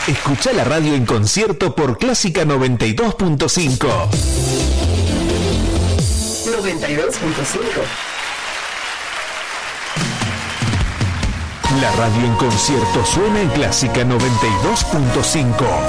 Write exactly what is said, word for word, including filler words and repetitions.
Escucha la radio en concierto por Clásica noventa y dos punto cinco. noventa y dos punto cinco. La radio en concierto suena en Clásica noventa y dos punto cinco.